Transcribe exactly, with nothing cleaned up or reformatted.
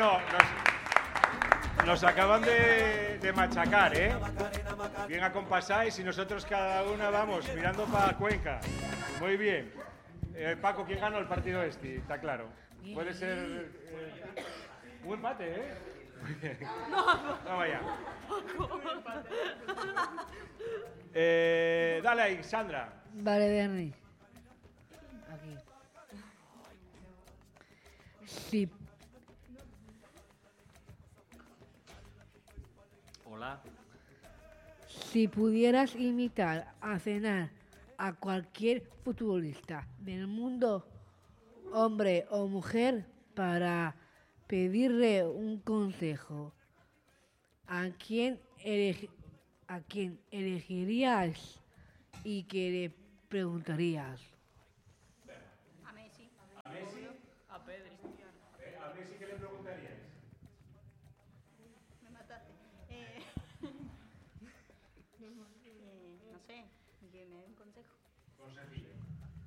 no, nos, nos acaban de, de machacar, ¿eh? Bien acompasáis y nosotros cada una vamos mirando para Cuenca. Muy bien. Eh, Paco, ¿quién ganó el partido este? Está claro. Puede ser eh, un empate, ¿eh? Muy bien. Vamos allá. Eh, dale ahí, Sandra. Vale, Bernie. Aquí. Si, Hola. si pudieras invitar a cenar a cualquier futbolista del mundo, hombre o mujer, para pedirle un consejo, ¿a quién, elegi- a quién elegirías y qué le preguntarías? A Messi. ¿A Messi? A Pedri. Eh, ¿A Messi qué le preguntaríais? Me mataste. Eh, eh, no sé, que me dé un consejo. Consejillo.